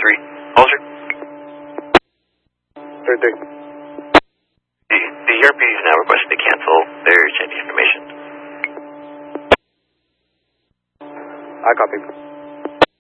Holster? 33. The ERP is now requesting to cancel their change information. I copy.